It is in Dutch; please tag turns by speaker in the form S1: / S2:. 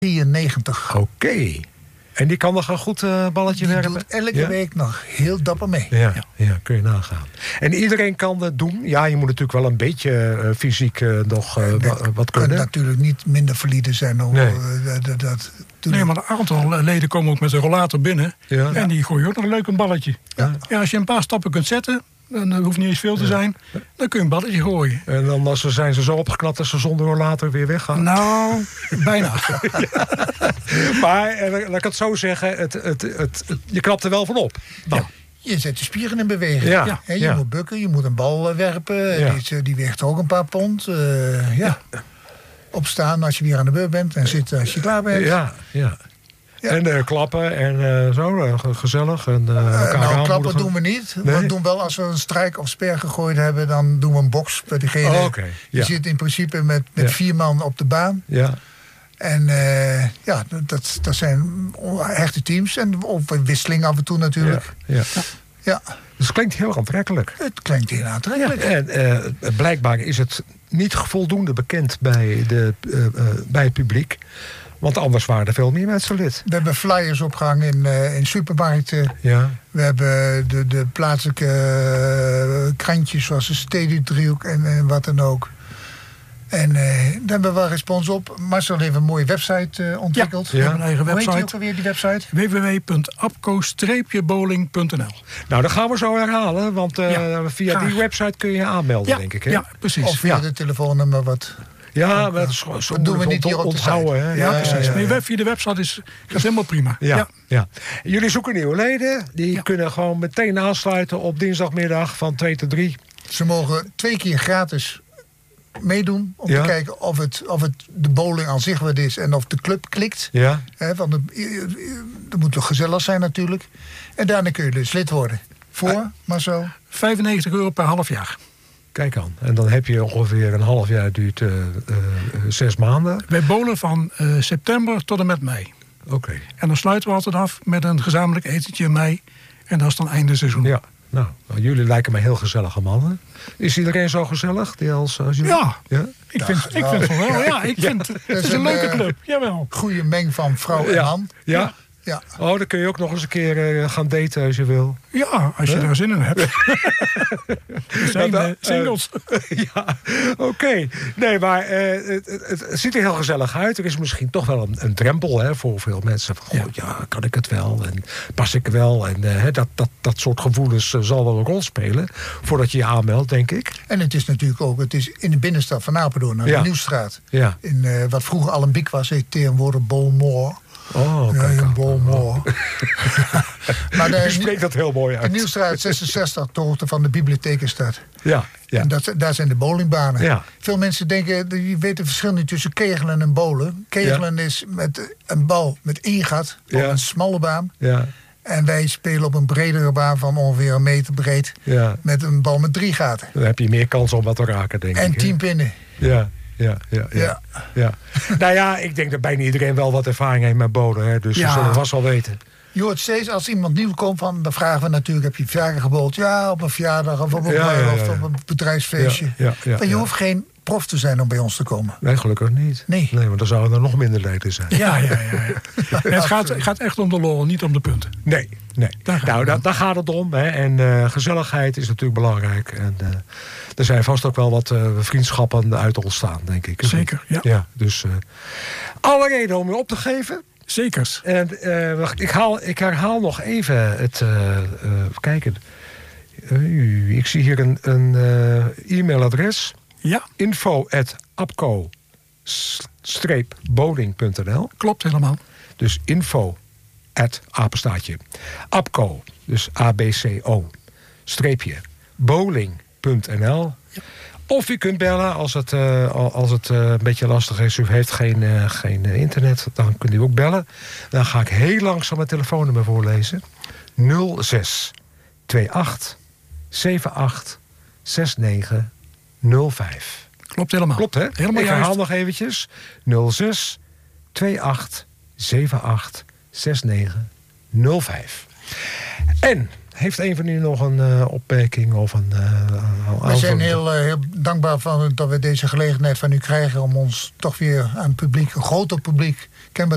S1: 93.
S2: Oké. En die kan nog een goed balletje
S1: Die
S2: werpen?
S1: doet elke week nog heel dapper mee.
S2: Ja, kun je nagaan. En iedereen kan dat doen? Ja, je moet natuurlijk wel een beetje fysiek nog wat kunnen.
S1: Kan natuurlijk niet minder valide zijn.
S2: Nee.
S3: Nee, maar een aantal leden komen ook met een rollator binnen.
S2: Ja.
S3: En die gooien ook nog leuk een balletje. Ja, als je een paar stappen kunt zetten, dan hoeft niet eens veel te zijn, dan kun je een balletje gooien.
S2: En dan zijn ze zo opgeknapt dat ze zonder rollator weer weggaan?
S3: Nou, bijna.
S2: Maar, laat ik het zo zeggen, je knapt er wel van op.
S1: Ja. Je zet de spieren in beweging.
S2: Ja.
S1: Je moet bukken, je moet een bal werpen. Ja. Die weegt ook een paar pond. Opstaan als je weer aan de beurt bent en zitten als je klaar bent.
S2: Ja. En klappen en zo, gezellig. En,
S1: klappen doen we niet. Nee? We doen wel als we een strijk of sper gegooid hebben, dan doen we een box bij degene. Die zit in principe met 4 man op de baan. Ja. En dat zijn hechte teams. En ook wisseling af en toe natuurlijk. Ja.
S2: Dus het klinkt heel aantrekkelijk.
S1: Het klinkt heel aantrekkelijk.
S2: En blijkbaar is het niet voldoende bekend bij het publiek. Want anders waren er veel meer mensen lid.
S1: We hebben flyers opgehangen in supermarkten. Ja. We hebben de plaatselijke krantjes zoals de Stedendriehoek en wat dan ook. En daar hebben we wel respons op. Marcel heeft een mooie website ontwikkeld.
S3: We hebben een eigen website.
S1: Hoe heet die ook alweer, die website?
S3: www.apco-bowling.nl.
S2: Nou, dat gaan we zo herhalen. Want via die website kun je je aanmelden, denk ik. Hè?
S3: Ja, precies.
S1: Of via de telefoonnummer wat...
S2: Ja, maar dat is zo doen we niet hier op de site.
S3: Ja, precies. Maar via de website gaat helemaal prima.
S2: Ja. Jullie zoeken nieuwe leden. Die kunnen gewoon meteen aansluiten op dinsdagmiddag van 2 tot 3.
S1: Ze mogen 2 keer gratis meedoen om te kijken of het de bowling aan zich wat is en of de club klikt. Ja. Dat moet toch gezellig zijn natuurlijk. En daarna kun je dus lid worden. Maar zo.
S3: €95 per half jaar.
S2: Kijk aan. En dan heb je ongeveer een half jaar, duurt 6 maanden.
S3: Wij bowlen van september tot en met mei.
S2: Oké.
S3: En dan sluiten we altijd af met een gezamenlijk etentje in mei. En dat is dan einde seizoen.
S2: Ja. Nou, jullie lijken me heel gezellige mannen. Is iedereen zo gezellig? Als jullie?
S3: Ja. Ik vind van wel. Ja, ik vind het is een leuke club. Jawel.
S1: Goede meng van vrouw en man.
S2: Ja. Oh, dan kun je ook nog eens een keer gaan daten als je wil.
S3: Ja, als je daar zin in hebt. We zijn singles.
S2: Oké. Nee, maar het ziet er heel gezellig uit. Er is misschien toch wel een drempel voor veel mensen. Van, kan ik het wel? En pas ik wel? En dat soort gevoelens zal wel een rol spelen voordat je je aanmeldt, denk ik.
S1: En het is natuurlijk ook, het is in de binnenstad van Apeldoorn, de Nieuwstraat. Ja. In wat vroeger Allenbiek was, heet tegenwoordig Bolmoor.
S2: Oh, kijk
S1: een Bolmoor.
S2: Maar je spreekt dat heel mooi uit.
S1: De Nieuwstraat 66, ter hoogte van de Bibliothekenstad.
S2: Ja.
S1: En daar zijn de bowlingbanen. Ja. Veel mensen denken, je weet het verschil niet tussen kegelen en bowlen. Kegelen is met een bal met 1 gat op een smalle baan. Ja. En wij spelen op een bredere baan van ongeveer 1 meter breed. Ja. Met een bal met 3 gaten.
S2: Dan heb je meer kans om wat te raken, denk ik.
S1: En 10 pinnen.
S2: Ja. Nou ja, ik denk dat bijna iedereen wel wat ervaring heeft met bowlen. Hè? Dus ze zullen vast wel weten.
S1: Je hoort steeds, als iemand nieuw komt, dan vragen we natuurlijk, heb je vaker gebowld? Ja, op een verjaardag of op een bruiloft of op een bedrijfsfeestje. Je hoeft geen prof te zijn om bij ons te komen.
S2: Nee, gelukkig niet. Nee, want dan zouden er nog minder leden zijn.
S3: Ja. Het gaat echt om de lol, niet om de punten.
S2: Nee. Daar gaat het om. Hè. En gezelligheid is natuurlijk belangrijk. En er zijn vast ook wel wat vriendschappen uit ontstaan, denk ik.
S3: Zeker,
S2: ja. Dus alle reden om je op te geven.
S3: Zekers.
S2: En ik herhaal nog even het... kijken. Ik zie hier een e-mailadres.
S3: Ja.
S2: info@apco-bowling.nl.
S3: Klopt helemaal.
S2: Dus info@apco, dus ABCO -bowling.nl. Ja. Of u kunt bellen als het een beetje lastig is. U heeft geen internet, dan kunt u ook bellen. Dan ga ik heel langzaam mijn telefoonnummer voorlezen. 06 28 78 69 05.
S3: Klopt helemaal.
S2: Klopt, hè?
S3: Helemaal.
S2: Ik herhaal nog eventjes. 06 28 78 69 05. En heeft een van u nog een opmerking of een
S1: We zijn heel dankbaar dat we deze gelegenheid van u krijgen om ons toch weer aan het publiek, een groter publiek, kenbaar